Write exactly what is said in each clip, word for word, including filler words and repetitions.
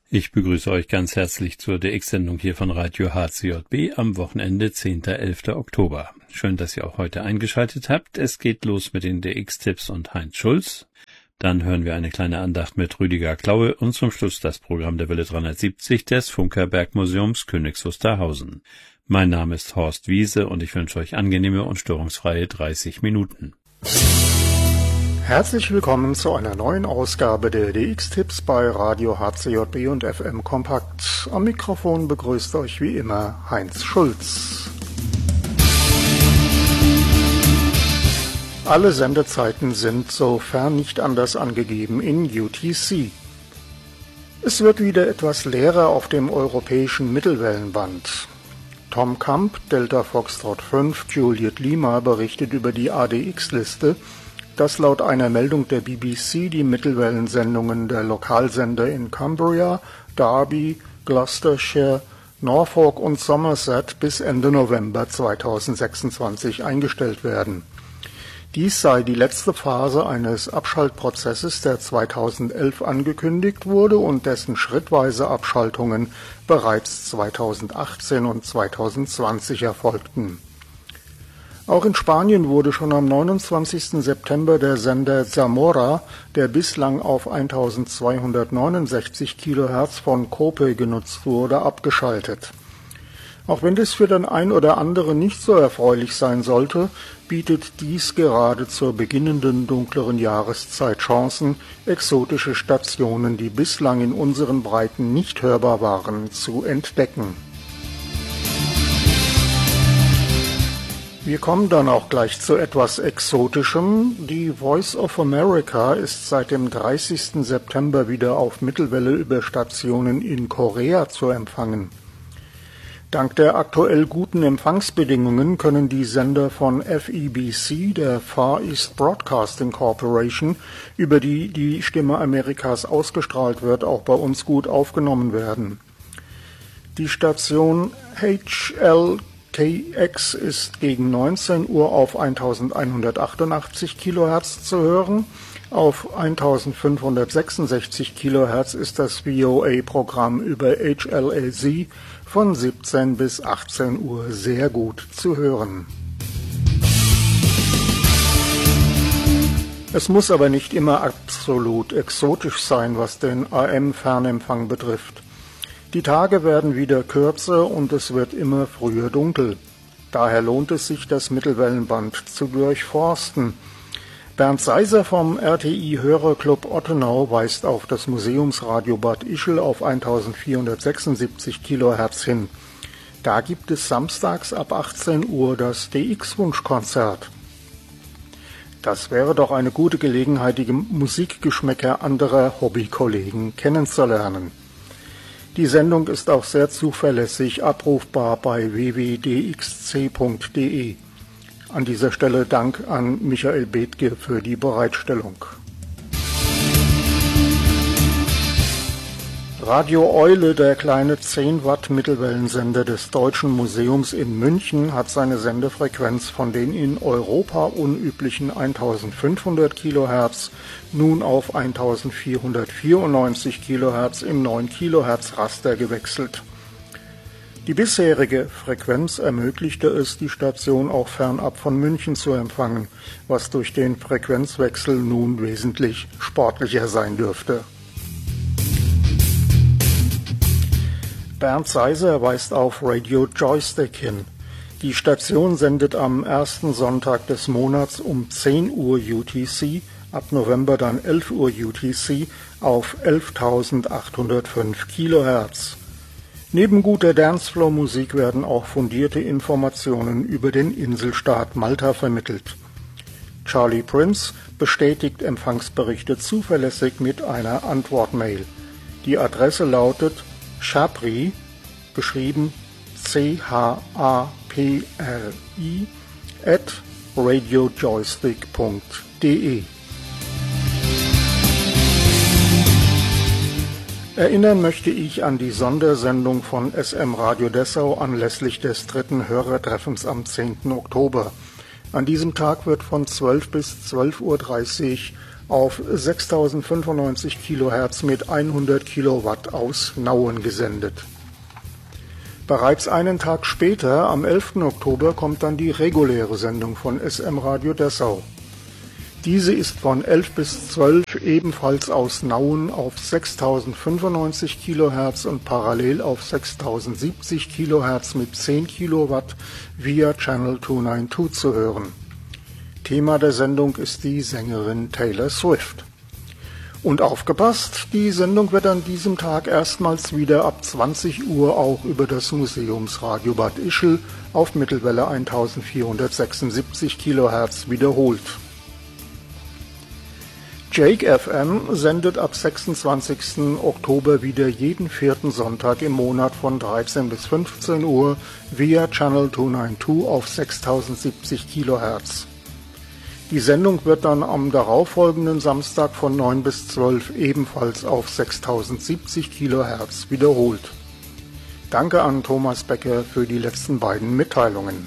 Ich begrüße euch ganz herzlich zur D X-Sendung hier von Radio H C J B am Wochenende zehnten elften Oktober. Schön, dass ihr auch heute eingeschaltet habt. Es geht los mit den D X-Tipps und Heinz Schulz. Dann hören wir eine kleine Andacht mit Rüdiger Klaue und zum Schluss das Programm der Welle dreihundertsiebzig des Funkerberg-Museums Königs Wusterhausen. Mein Name ist Horst Wiese und ich wünsche euch angenehme und störungsfreie dreißig Minuten. Herzlich willkommen zu einer neuen Ausgabe der D X-Tipps bei Radio H C J B und F M Kompakt. Am Mikrofon begrüßt euch wie immer Heinz Schulz. Alle Sendezeiten sind, sofern nicht anders angegeben, in U T C. Es wird wieder etwas leerer auf dem europäischen Mittelwellenband. Tom Kamp, Delta Foxtrot fünf, Juliet Lima berichtet über die A D X-Liste, dass laut einer Meldung der B B C die Mittelwellensendungen der Lokalsender in Cumbria, Derby, Gloucestershire, Norfolk und Somerset bis Ende November zweitausendsechsundzwanzig eingestellt werden. Dies sei die letzte Phase eines Abschaltprozesses, der zweitausendelf angekündigt wurde und dessen schrittweise Abschaltungen bereits zweitausendachtzehn und zweitausendzwanzig erfolgten. Auch in Spanien wurde schon am neunundzwanzigsten September der Sender Zamora, der bislang auf eintausendzweihundertneunundsechzig Kilohertz von COPE genutzt wurde, abgeschaltet. Auch wenn das für den ein oder anderen nicht so erfreulich sein sollte, bietet dies gerade zur beginnenden dunkleren Jahreszeit Chancen, exotische Stationen, die bislang in unseren Breiten nicht hörbar waren, zu entdecken. Wir kommen dann auch gleich zu etwas Exotischem. Die Voice of America ist seit dem dreißigsten September wieder auf Mittelwelle über Stationen in Korea zu empfangen. Dank der aktuell guten Empfangsbedingungen können die Sender von F E B C, der Far East Broadcasting Corporation, über die die Stimme Amerikas ausgestrahlt wird, auch bei uns gut aufgenommen werden. Die Station H L K X ist gegen neunzehn Uhr auf eintausendeinhundertachtundachtzig Kilohertz zu hören. Auf eintausendfünfhundertsechsundsechzig Kilohertz ist das V O A-Programm über H L A Z von siebzehn bis achtzehn Uhr sehr gut zu hören. Es muss aber nicht immer absolut exotisch sein, was den A M-Fernempfang betrifft. Die Tage werden wieder kürzer und es wird immer früher dunkel. Daher lohnt es sich, das Mittelwellenband zu durchforsten. Bernd Seiser vom R T I-Hörerclub Ottenau weist auf das Museumsradio Bad Ischl auf eintausendvierhundertsechsundsiebzig Kilohertz hin. Da gibt es samstags ab achtzehn Uhr das D X-Wunschkonzert. Das wäre doch eine gute Gelegenheit, die Musikgeschmäcker anderer Hobbykollegen kennenzulernen. Die Sendung ist auch sehr zuverlässig abrufbar bei w w w punkt d x c punkt d e. An dieser Stelle Dank an Michael Bethge für die Bereitstellung. Radio Eule, der kleine zehn Watt Mittelwellensender des Deutschen Museums in München, hat seine Sendefrequenz von den in Europa unüblichen eintausendfünfhundert Kilohertz nun auf eintausendvierhundertvierundneunzig Kilohertz im neun Kilohertz Raster gewechselt. Die bisherige Frequenz ermöglichte es, die Station auch fernab von München zu empfangen, was durch den Frequenzwechsel nun wesentlich sportlicher sein dürfte. Bernd Seiser weist auf Radio Joystick hin. Die Station sendet am ersten Sonntag des Monats um zehn Uhr U T C, ab November dann elf Uhr U T C auf elftausendachthundertfünf Kilohertz. Neben guter Dancefloor-Musik werden auch fundierte Informationen über den Inselstaat Malta vermittelt. Charlie Prince bestätigt Empfangsberichte zuverlässig mit einer Antwortmail. Die Adresse lautet Chapri, geschrieben C H A P R I, at radiojoystick punkt d e. Erinnern möchte ich an die Sondersendung von S M Radio Dessau anlässlich des dritten Hörertreffens am zehnten Oktober. An diesem Tag wird von zwölf bis zwölf Uhr dreißig auf sechstausendfünfundneunzig Kilohertz mit hundert Kilowatt aus Nauen gesendet. Bereits einen Tag später, am elften Oktober, kommt dann die reguläre Sendung von S M Radio Dessau. Diese ist von elf bis zwölf ebenfalls aus Nauen auf sechstausendfünfundneunzig Kilohertz und parallel auf sechstausendsiebzig Kilohertz mit zehn Kilowatt via Channel zweihunderzweiundneunzig zu hören. Thema der Sendung ist die Sängerin Taylor Swift. Und aufgepasst, die Sendung wird an diesem Tag erstmals wieder ab zwanzig Uhr auch über das Museumsradio Bad Ischl auf Mittelwelle eintausendvierhundertsechsundsiebzig Kilohertz wiederholt. Jake F M sendet ab sechsundzwanzigsten Oktober wieder jeden vierten Sonntag im Monat von dreizehn bis fünfzehn Uhr via Channel zweihunderzweiundneunzig auf sechstausendsiebzig Kilohertz. Die Sendung wird dann am darauffolgenden Samstag von neun bis zwölf ebenfalls auf sechstausendsiebzig Kilohertz wiederholt. Danke an Thomas Becker für die letzten beiden Mitteilungen.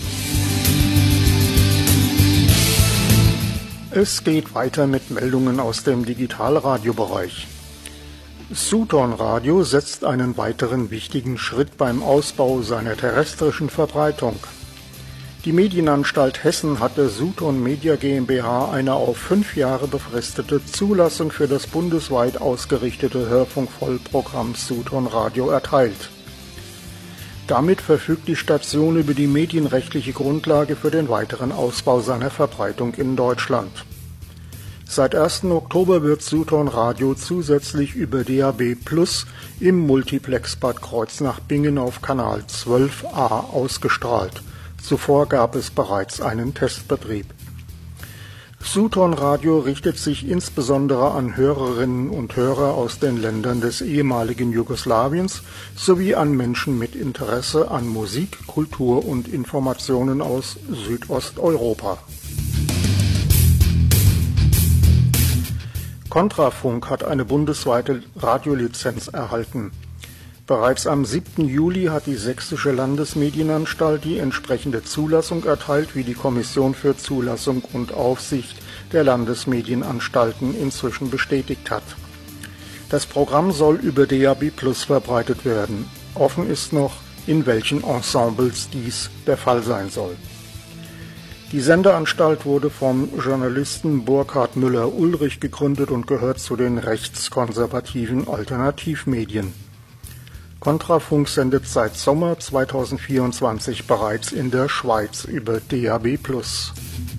Es geht weiter mit Meldungen aus dem Digitalradiobereich. Sutton Radio setzt einen weiteren wichtigen Schritt beim Ausbau seiner terrestrischen Verbreitung. Die Medienanstalt Hessen hat der Sutton Media GmbH eine auf fünf Jahre befristete Zulassung für das bundesweit ausgerichtete Hörfunkvollprogramm Sutton Radio erteilt. Damit verfügt die Station über die medienrechtliche Grundlage für den weiteren Ausbau seiner Verbreitung in Deutschland. Seit ersten Oktober wird Sutton Radio zusätzlich über D A B Plus im Multiplex Bad Kreuznach-Bingen auf Kanal zwölf a ausgestrahlt. Zuvor gab es bereits einen Testbetrieb. Sutton Radio richtet sich insbesondere an Hörerinnen und Hörer aus den Ländern des ehemaligen Jugoslawiens sowie an Menschen mit Interesse an Musik, Kultur und Informationen aus Südosteuropa. Kontrafunk hat eine bundesweite Radiolizenz erhalten. Bereits am siebten Juli hat die Sächsische Landesmedienanstalt die entsprechende Zulassung erteilt, wie die Kommission für Zulassung und Aufsicht der Landesmedienanstalten inzwischen bestätigt hat. Das Programm soll über D A B Plus verbreitet werden. Offen ist noch, in welchen Ensembles dies der Fall sein soll. Die Sendeanstalt wurde vom Journalisten Burkhard Müller-Ulrich gegründet und gehört zu den rechtskonservativen Alternativmedien. Kontrafunk sendet seit Sommer zweitausendvierundzwanzig bereits in der Schweiz über D A B Plus.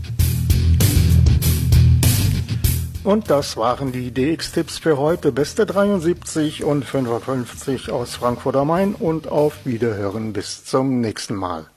Und das waren die D X-Tipps für heute. Beste dreiundsiebzig und fünfundfünfzig aus Frankfurt am Main und auf Wiederhören bis zum nächsten Mal.